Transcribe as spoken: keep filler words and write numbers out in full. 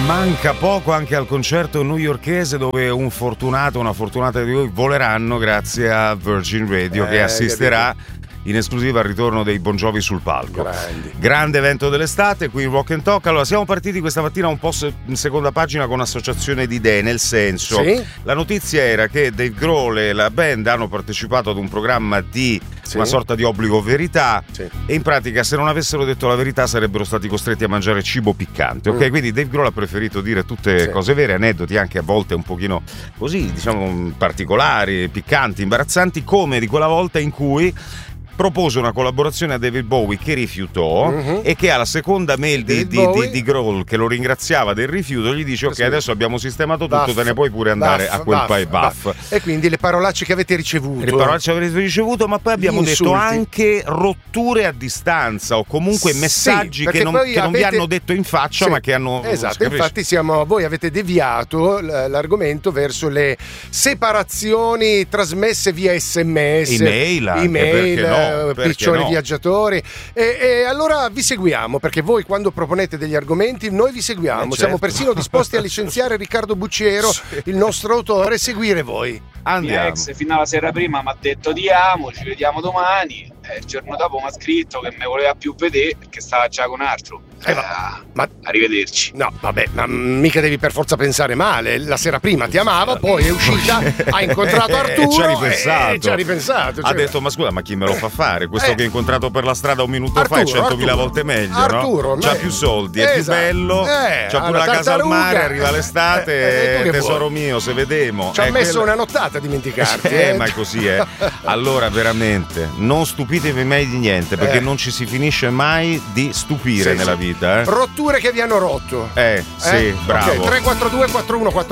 Manca poco anche al concerto newyorkese, dove un fortunato, una fortunata di voi voleranno grazie a Virgin Radio, eh, che assisterà in esclusiva al ritorno dei Bon Jovi sul palco. Grandi. Grande evento dell'estate qui in Rock and Talk. Allora, siamo partiti questa mattina un po' in seconda pagina con associazione di idee, nel senso, sì? La notizia era che Dave Grohl e la band hanno partecipato ad un programma di sì? una sorta di obbligo verità, sì. e in pratica se non avessero detto la verità sarebbero stati costretti a mangiare cibo piccante, ok? Mm. Quindi Dave Grohl ha preferito dire tutte sì. cose vere, aneddoti anche a volte un pochino così, diciamo, particolari, piccanti, imbarazzanti, come di quella volta in cui propose una collaborazione a David Bowie che rifiutò, mm-hmm. e che alla seconda mail di, di, di, di Grohl, che lo ringraziava del rifiuto, gli dice: ok, sì. adesso abbiamo sistemato tutto, Buff. te ne puoi pure andare Buff, a quel buff, buff. buff. E quindi le parolacce che avete ricevuto. Le parolacce che avete ricevuto, ma poi abbiamo detto anche rotture a distanza, o comunque messaggi sì, che, non, che avete... non vi hanno detto in faccia, sì. ma che hanno... Esatto, infatti siamo, voi avete deviato l'argomento verso le separazioni trasmesse via sms, email, email no, piccioni no. viaggiatori, e, e allora vi seguiamo, perché voi quando proponete degli argomenti noi vi seguiamo, eh, certo. siamo persino disposti a licenziare Riccardo Bucciero, sì. il nostro autore, e seguire voi. Andiamo. Mia ex fino alla sera prima mi ha detto ti amo, ci vediamo domani, e il giorno dopo mi ha scritto che mi voleva più vedere perché stava già con altro. Eh, ma, ma arrivederci. No, vabbè, ma mica devi per forza pensare male. La sera prima ti amava, poi è uscita, ha incontrato Arturo, ci ha ripensato. E ci ha ripensato. Ha cioè... detto: ma scusa, ma chi me lo fa fare? Questo eh. che ho incontrato per la strada un minuto Arturo, fa è centomila volte meglio, Arturo, no? C'ha più soldi, è esatto. più bello, eh, c'ha pure la casa al mare, arriva l'estate, eh, eh, tesoro mio, se vedemo. Ci ha messo quella... una nottata a dimenticarti. Eh, eh, ma è così, eh. Allora, veramente, non stupitevi mai di niente, perché eh. non ci si finisce mai di stupire sì, nella sì. vita. Eh? Rotture che vi hanno rotto. Eh, sì, eh? bravo. Okay, tre quattro due quattro uno quattro